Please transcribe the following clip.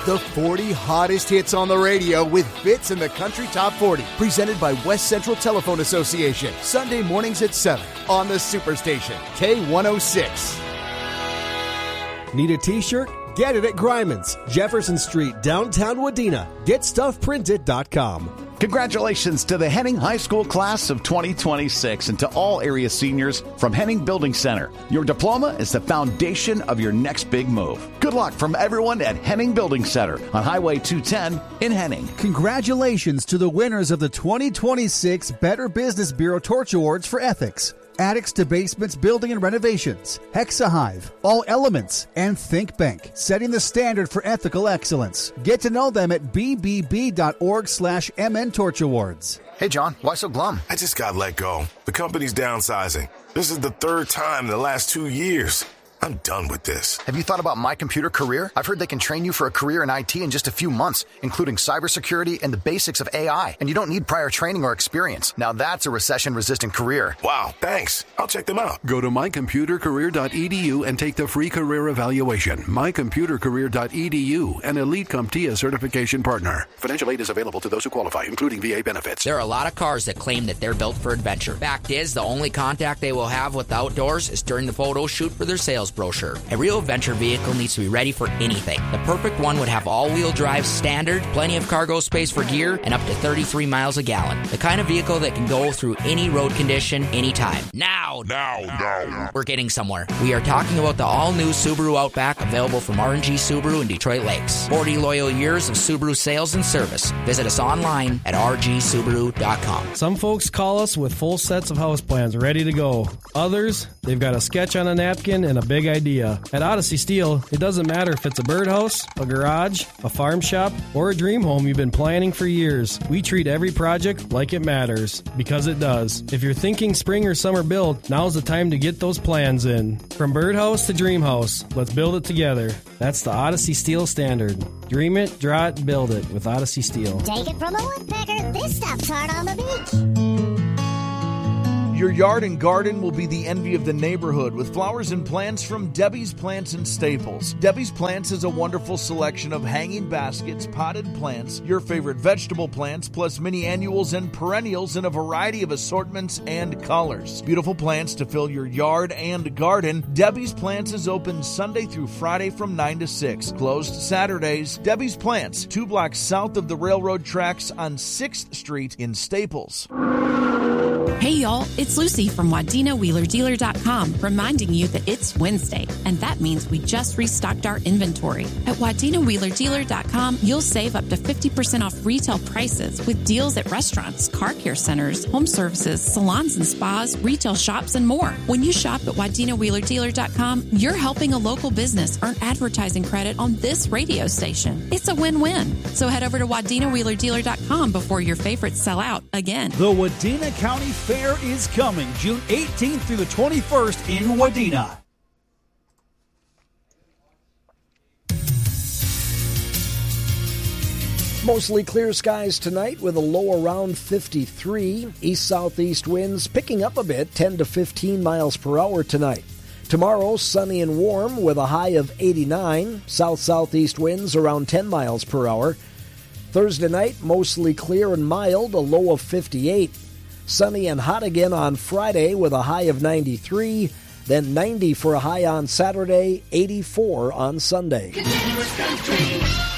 The 40 hottest hits on the radio with Fitz and the Country Top 40. Presented by West Central Telephone Association. Sunday mornings at 7 on the Superstation. K106. Need a t-shirt? Get it at Gryman's, Jefferson Street, downtown Wadena. GetStuffPrinted.com. Congratulations to the Henning High School class of 2026 and to all area seniors from Henning Building Center. Your diploma is the foundation of your next big move. Good luck from everyone at Henning Building Center on Highway 210 in Henning. Congratulations to the winners of the 2026 Better Business Bureau Torch Awards for Ethics. Attics to Basements Building and Renovations, Hexahive, All Elements, and Think Bank, setting the standard for ethical excellence. Get to know them at bbb.org/MN Torch Awards. Hey, John, why so glum? I just got let go. The company's downsizing. This is the third time in the last 2 years. I'm done with this. Have you thought about My Computer Career? I've heard they can train you for a career in IT in just a few months, including cybersecurity and the basics of AI. And you don't need prior training or experience. Now that's a recession-resistant career. Wow, thanks. I'll check them out. Go to mycomputercareer.edu and take the free career evaluation. mycomputercareer.edu, an Elite CompTIA certification partner. Financial aid is available to those who qualify, including VA benefits. There are a lot of cars that claim that they're built for adventure. Fact is, the only contact they will have with the outdoors is during the photo shoot for their sales brochure. A real adventure vehicle needs to be ready for anything. The perfect one would have all-wheel drive standard, plenty of cargo space for gear, and up to 33 miles a gallon. The kind of vehicle that can go through any road condition, anytime. Now. We're getting somewhere. We are talking about the all-new Subaru Outback, available from R&G Subaru in Detroit Lakes. 40 loyal years of Subaru sales and service. Visit us online at rgsubaru.com. Some folks call us with full sets of house plans ready to go. Others, they've got a sketch on a napkin and a big idea. At Odyssey Steel, it doesn't matter if it's a birdhouse, a garage, a farm shop, or a dream home you've been planning for years. We treat every project like it matters, because it does. If you're thinking spring or summer build, now's the time to get those plans in. From birdhouse to dream house, let's build it together. That's the Odyssey Steel standard. Dream it, draw it, build it with Odyssey Steel. Take it from a woodpecker, this stuff's hard on the beach. Your yard and garden will be the envy of the neighborhood with flowers and plants from Debbie's Plants and Staples. Debbie's Plants is a wonderful selection of hanging baskets, potted plants, your favorite vegetable plants, plus mini annuals and perennials in a variety of assortments and colors. Beautiful plants to fill your yard and garden. Debbie's Plants is open Sunday through Friday from 9 to 6. Closed Saturdays. Debbie's Plants, 2 blocks south of the railroad tracks on 6th Street in Staples. Hey y'all, it's Lucy from WadenaWheelerDealer.com reminding you that it's Wednesday, and that means we just restocked our inventory. At WadenaWheelerDealer.com, you'll save up to 50% off retail prices with deals at restaurants, car care centers, home services, salons and spas, retail shops, and more. When you shop at WadenaWheelerDealer.com, you're helping a local business earn advertising credit on this radio station. It's a win-win. So head over to WadenaWheelerDealer.com before your favorites sell out again. The Wadena County Fair is coming June 18th through the 21st in Wadena. Mostly clear skies tonight with a low around 53. East-southeast winds picking up a bit, 10 to 15 miles per hour tonight. Tomorrow, sunny and warm with a high of 89. South-southeast winds around 10 miles per hour. Thursday night, mostly clear and mild, a low of 58. Sunny and hot again on Friday with a high of 93, then 90 for a high on Saturday, 84 on Sunday. Continuous country.